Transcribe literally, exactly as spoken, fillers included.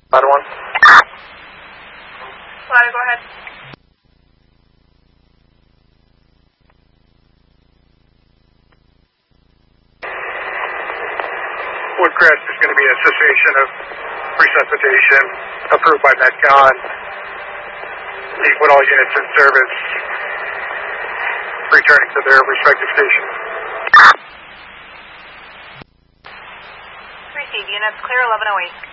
Ladder one. Ladder, go ahead. Woodcrest is going to be a cessation of resuscitation approved by Metcon. Put all units in service, returning to their respective stations. Receive units, clear eleven oh eight.